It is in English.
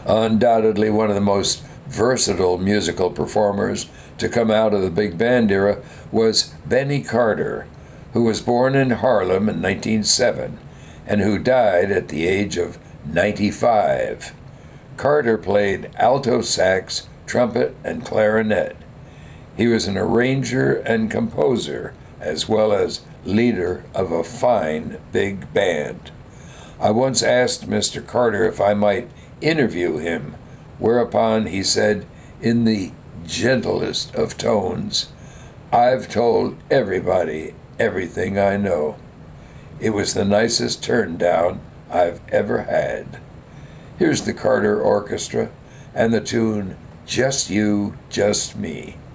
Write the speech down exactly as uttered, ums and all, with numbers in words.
Undoubtedly one of the most versatile musical performers to come out of the big band era was Benny Carter, who was born in Harlem in nineteen oh seven and who died at the age of ninety-five. Carter played alto sax, trumpet, and clarinet. He was an arranger and composer, as well as leader of a fine big band. I once asked Mister Carter if I might interview him, whereupon he said, in the gentlest of tones, "I've told everybody everything I know." It was the nicest turn down I've ever had. Here's the Carter Orchestra and the tune Just You, Just Me.